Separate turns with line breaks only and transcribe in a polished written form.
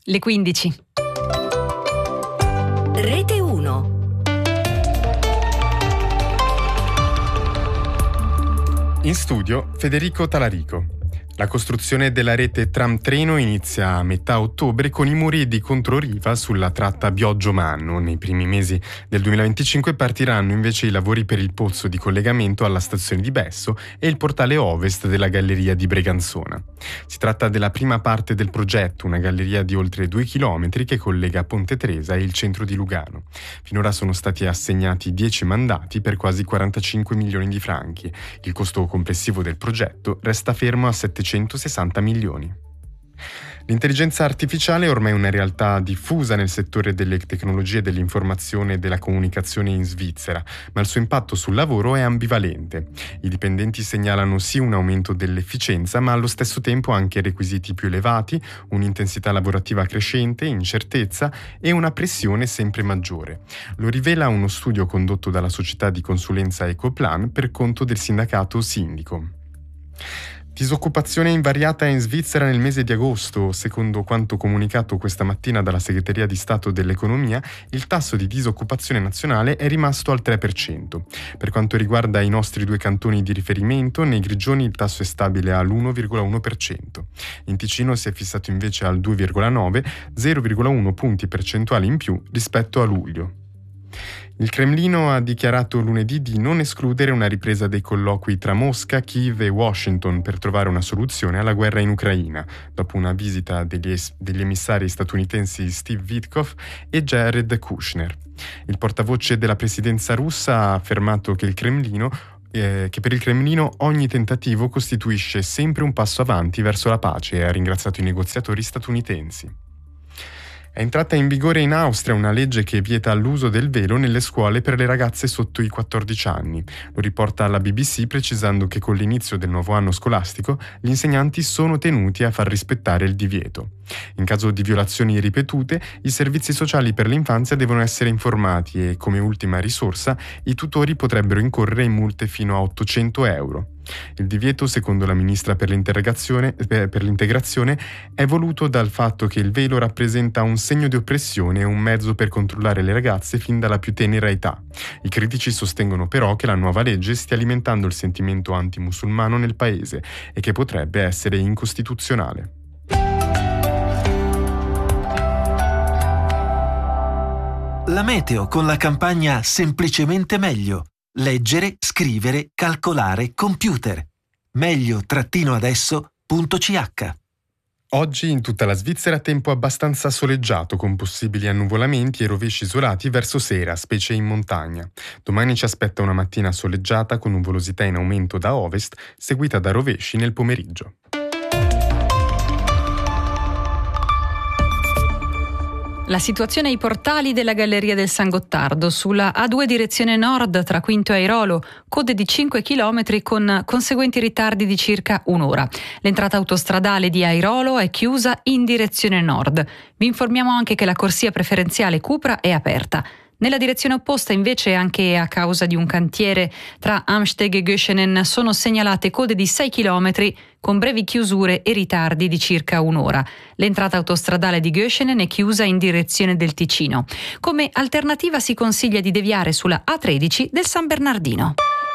Le 15.
Rete 1.
In studio Federico Talarico. La costruzione della rete tram-treno inizia a metà ottobre con i muri di controriva sulla tratta Bioggio-Manno. Nei primi mesi del 2025 partiranno invece i lavori per il pozzo di collegamento alla stazione di Besso e il portale ovest della galleria di Breganzona. Si tratta della prima parte del progetto, una galleria di oltre 2 chilometri che collega Ponte Tresa e il centro di Lugano. Finora sono stati assegnati 10 mandati per quasi 45 milioni di franchi. Il costo complessivo del progetto resta fermo a 760 milioni. L'intelligenza artificiale è ormai una realtà diffusa nel settore delle tecnologie dell'informazione e della comunicazione in Svizzera, ma il suo impatto sul lavoro è ambivalente. I dipendenti segnalano sì un aumento dell'efficienza, ma allo stesso tempo anche requisiti più elevati, un'intensità lavorativa crescente, incertezza e una pressione sempre maggiore. Lo rivela uno studio condotto dalla società di consulenza Ecoplan per conto del sindacato Sindico. Disoccupazione invariata in Svizzera nel mese di agosto. Secondo quanto comunicato questa mattina dalla Segreteria di Stato dell'Economia, il tasso di disoccupazione nazionale è rimasto al 3%. Per quanto riguarda i nostri due cantoni di riferimento, nei Grigioni il tasso è stabile all'1,1%. In Ticino si è fissato invece al 2,9%, 0,1 punti percentuali in più rispetto a luglio. Il Cremlino ha dichiarato lunedì di non escludere una ripresa dei colloqui tra Mosca, Kiev e Washington per trovare una soluzione alla guerra in Ucraina, dopo una visita degli emissari statunitensi Steve Witkoff e Jared Kushner. Il portavoce della presidenza russa ha affermato che per il Cremlino ogni tentativo costituisce sempre un passo avanti verso la pace e ha ringraziato i negoziatori statunitensi. È entrata in vigore in Austria una legge che vieta l'uso del velo nelle scuole per le ragazze sotto i 14 anni. Lo riporta la BBC precisando che con l'inizio del nuovo anno scolastico gli insegnanti sono tenuti a far rispettare il divieto. In caso di violazioni ripetute, i servizi sociali per l'infanzia devono essere informati e, come ultima risorsa, i tutori potrebbero incorrere in multe fino a 800 euro. Il divieto, secondo la ministra per l'integrazione, è voluto dal fatto che il velo rappresenta un segno di oppressione e un mezzo per controllare le ragazze fin dalla più tenera età. I critici sostengono però che la nuova legge stia alimentando il sentimento antimusulmano nel paese e che potrebbe essere incostituzionale.
La meteo con la campagna Semplicemente Meglio. Leggere, scrivere, calcolare, computer. meglio-adesso.ch.
Oggi in tutta la Svizzera tempo abbastanza soleggiato con possibili annuvolamenti e rovesci isolati verso sera, specie in montagna. Domani ci aspetta una mattina soleggiata con nuvolosità in aumento da ovest, seguita da rovesci nel pomeriggio.
La situazione ai portali della Galleria del San Gottardo sulla A2 direzione nord tra Quinto e Airolo, code di 5 km con conseguenti ritardi di circa un'ora. L'entrata autostradale di Airolo è chiusa in direzione nord. Vi informiamo anche che la corsia preferenziale Cupra è aperta. Nella direzione opposta, invece, anche a causa di un cantiere tra Amsteg e Göschenen, sono segnalate code di 6 km con brevi chiusure e ritardi di circa un'ora. L'entrata autostradale di Göschenen è chiusa in direzione del Ticino. Come alternativa si consiglia di deviare sulla A13 del San Bernardino.